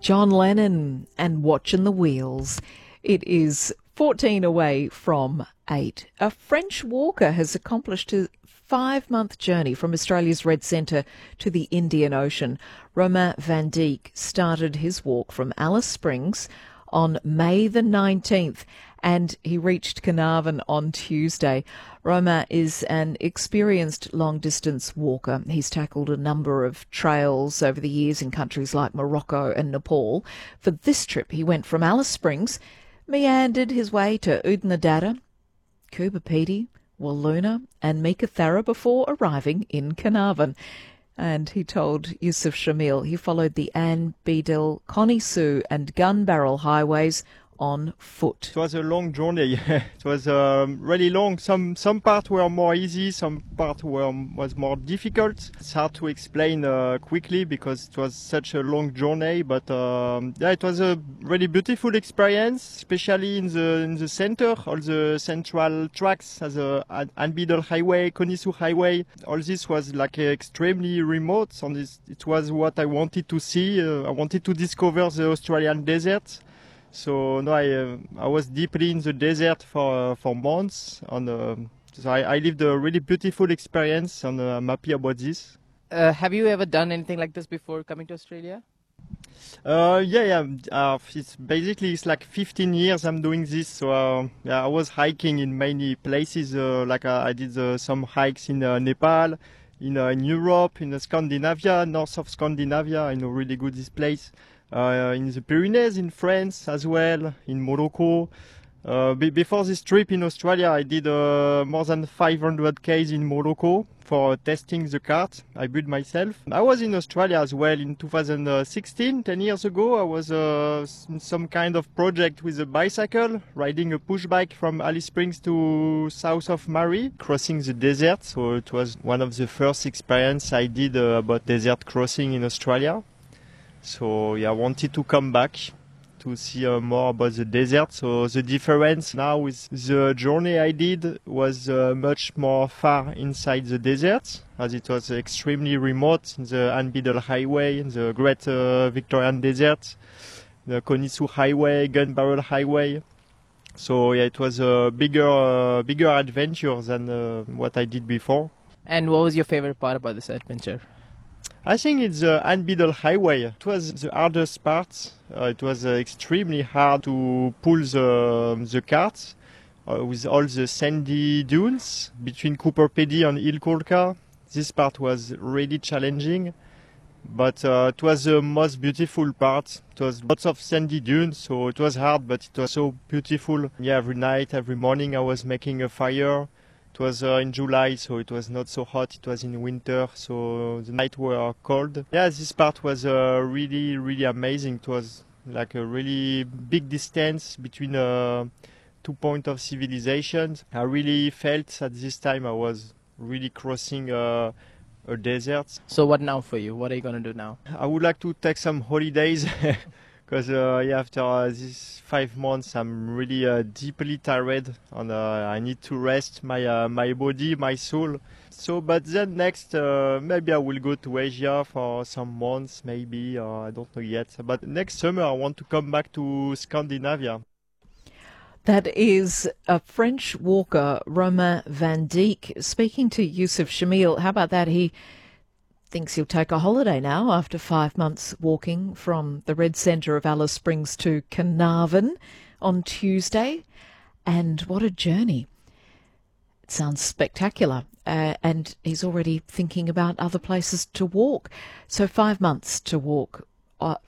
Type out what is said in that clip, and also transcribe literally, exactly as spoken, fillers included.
John Lennon and Watching the Wheels. It is fourteen away from eight. A French walker has accomplished a five-month journey from Australia's Red Centre to the Indian Ocean. Romain Van Dijk started his walk from Alice Springs on May the nineteenth, and he reached Carnarvon on Tuesday. Romain is an experienced long-distance walker. He's tackled a number of trails over the years in countries like Morocco and Nepal. For this trip, he went from Alice Springs, meandered his way to Oodnadatta, Coober Pedy, Walloona and Meekatharra before arriving in Carnarvon. And he told Yusuf Shamil he followed the Ann Bedell, Connie Sue and Gun Barrel highways on foot. It was a long journey. It was um, really long. Some some parts were more easy, some part were was more difficult. It's hard to explain uh, quickly because it was such a long journey. But um, yeah, it was a really beautiful experience, especially in the in the center, all the central tracks, as a Ann Bedell Highway, Connie Sue Highway. All this was like extremely remote, and this, it was what I wanted to see. Uh, I wanted to discover the Australian desert. So no, I uh, I was deeply in the desert for uh, for months, and uh, so I, I lived a really beautiful experience, and uh, I'm happy about this. Uh, have you ever done anything like this before coming to Australia? Uh, yeah, yeah. Uh, it's basically it's like fifteen years I'm doing this. So uh, yeah, I was hiking in many places. Uh, like uh, I did uh, some hikes in uh, Nepal, in uh, in Europe, in uh, Scandinavia, north of Scandinavia. I know really good this place. Uh, in the Pyrenees, in France as well, in Morocco. Uh, be before this trip in Australia, I did uh, more than five hundred Ks in Morocco for testing the cart I built myself. I was in Australia as well in two thousand sixteen, ten years ago. I was uh, in some kind of project with a bicycle, riding a push bike from Alice Springs to south of Murray, crossing the desert. So it was one of the first experience I did uh, about desert crossing in Australia. So yeah, I wanted to come back to see uh, more about the desert. So the difference now with the journey I did was uh, much more far inside the desert, as it was extremely remote in the Ann Bedell Highway, in the Great uh, Victorian Desert, the Connie Sue Highway, Gun Barrel Highway. So yeah, it was a bigger, uh, bigger adventure than uh, what I did before. And what was your favorite part about this adventure? I think it's the Ann Bedell Highway. It was the hardest part. Uh, it was uh, extremely hard to pull the, the cart uh, with all the sandy dunes between Coober Pedy and Ilkolka. This part was really challenging, but uh, it was the most beautiful part. It was lots of sandy dunes, so it was hard, but it was so beautiful. Yeah, every night, every morning I was making a fire. It was uh, in July, so it was not so hot. It was in winter, so the nights were cold. Yeah, this part was uh, really, really amazing. It was like a really big distance between uh, two points of civilization. I really felt at this time I was really crossing uh, a desert. So what now for you? What are you going to do now? I would like to take some holidays. Because uh, yeah, after uh, these five months, I'm really uh, deeply tired, and uh, I need to rest my uh, my body, my soul. So, but then next, uh, maybe I will go to Asia for some months, maybe, uh, I don't know yet. But next summer, I want to come back to Scandinavia. That is a French walker, Romain Van Dijk, speaking to Yusuf Shamil. How about that? He thinks he'll take a holiday now after five months walking from the Red Centre of Alice Springs to Carnarvon on Tuesday. And what a journey. It sounds spectacular. Uh, and he's already thinking about other places to walk. So five months to walk uh,